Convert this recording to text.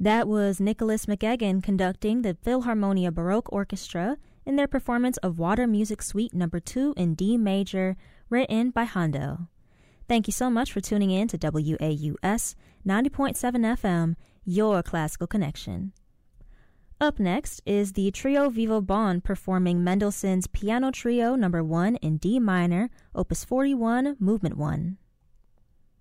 That was Nicholas McGuigan conducting the Philharmonia Baroque Orchestra in their performance of Water Music Suite No. 2 in D major, written by Handel. Thank you so much for tuning in to WAUS 90.7 FM, your classical connection. Up next is the Trio Vivo Bon performing Mendelssohn's Piano Trio No. 1 in D minor, Opus 41, Movement 1.